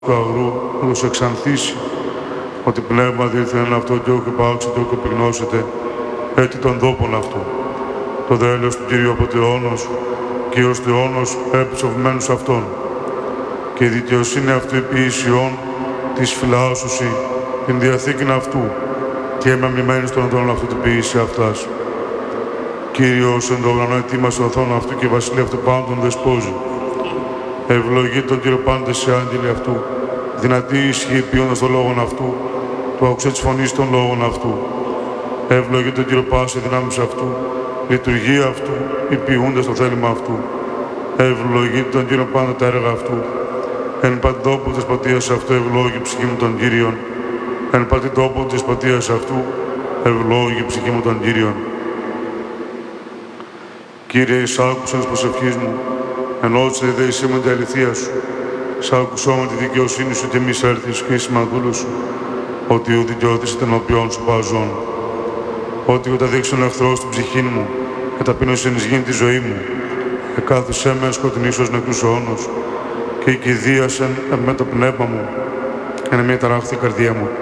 του αγρού να τους εξανθίσει, ότι πνεύμα δίθεν αυτό και όχι υπάρξετε, όχι πυγνώσετε, έτη των δόπων αυτού. Το δέλος του Κυρίου από Θεόνος, Κύριος Θεόνος εψοβμένους αυτών, και η δικαιοσύνη αυτού υπηρεσιών της φυλάσσουση την διαθήκην αυτού, και μεμνημένη στον οδόν αυτού την ποιήση αυτάς. Κύριος εν το ουρανό ετοίμασε οθόν αυτού και η βασιλεία αυτού πάντων δεσπόζει. Ευλογεί τον Κύριο πάντες σε άγγελοι αυτού, δυνατή ισχύ ποιώντας τον λόγον αυτού, του άκουσε της φωνής των λόγων αυτού. Ευλογεί τον Κύριο πάση δυνάμεις αυτού, λειτουργία αυτού, υπηούντας το θέλημα αυτού. Ευλογεί τον Κύριο πάντα τα έργα αυτού. Εν παντόπου της πατίας αυτού ευλόγει η ψυχή μου των Κύριων. Εν παντόπου της πατίας αυτού ευλόγει η ψυχή μου των Κύριων. Κύριε, εισάκουσαν της προσευχής μου, ενώντας τη δέησή μου την αληθεία σου. Εισάκουσό με τη δικαιοσύνη σου και εμείς έρθεις και εις μαντούλου σου, ότι ο δικαιώτης την οποίον σου παζών. Ότι καταδείξει τον εχθρό στην ψυχή μου, και ταπείνωσεν εις γίνει τη ζωή μου. Εκάθισέ με σκοτεινής ως νεκρούς αιώνος, και οικηδίασεν με το πνεύμα μου, εν μια ταράχθη καρδία μου.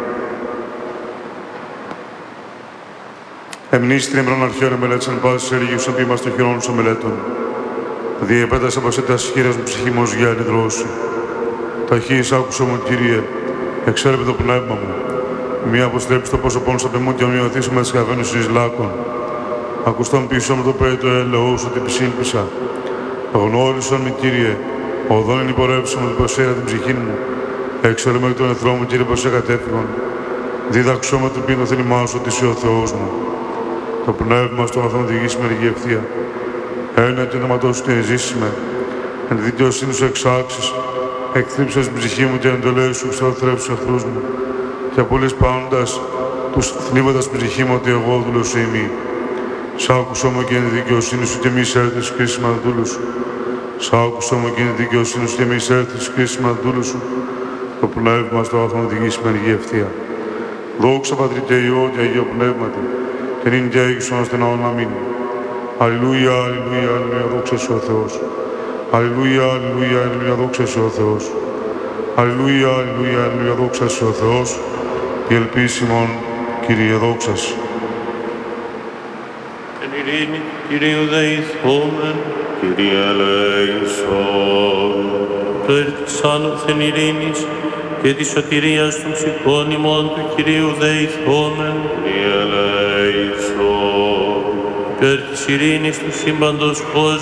Εμνήσεις την εμπρών αρχαίων εμελέτησαν πάσης έργους, εν ποιημάς των χειρών σου μελέτων. Διεπέτασα πασέτας χείρας μου ψυχή μου ως γυάλη δρόση. Ταχύης άκουσα μου, Κύριε, εξέρεπε το πνεύμα μου. Μία αποστρέψει το πρόσωπόν σου απ' εμού και ομοιωθήσω με τις καβαίνους εις λάκων. Ακουστόν πίσω με το πέι το έλεος ότι επισύλπισα. Γνώρισον με, Κύριε, οδόν εν υπορεύσω μου την προσέρα την ψυχή μου. Έξερε με τον εχθρό μου, Κύριε, προς εκατέφυγον. Δίδαξό με το ποιήν το θέλημά σου ότι είσαι ο Θεός μου. Το πνεύμα στον αθώο οδηγήσει με ρηγή ευθεία. Ένα και όνοματό σου την ζήσιμε. Εν τη δικαιοσύνη σου εξάξεις, εκθρύψες την ψυχή μου και εντολές σου εξωθρέψεις τους εχθρούς μου. Και απολύς πάντας τους θλίβοντας την ψυχή μου ότι εγώ δούλος είμαι. Σ' άκουσό μου και εν τη δικαιοσύνη σου και εμείς έρθεις κρίσιμα δούλου σου. Σ' άκουσό μου και εν τη δικαιοσύνη σου και εμείς έρθεις κρίσιμα δούλου σου. Το πνεύμα στο αθώο οδηγήσει με ρηγή ευθεία. Δόξα Πατρί και Υιό και Αγίο Πνεύματι, και νυν και αίγισον ώστε να αμήν. Αλληλούια, αλληλούια, αλληλούια, δόξα σου ο Θεός. Αλληλούια, αλληλούια, αλληλούια, δόξα σου ο Θεός. Αλληλούια, αλληλούια, αλληλούια, δόξα σου ο Θεός. Η ελπίσιμον, Κύριε, δόξα σου. Εν ειρήνη, Κυρίου δεηθόμεν. Κύριε ελέησον. Το της άνωθεν ειρήνης και της σωτηρίας των ψυχών ημών του Κυρίου δεηθόμεν. Κύριε ελέησον. Υπέρ της ειρήνης του σύμπαντος κόσμου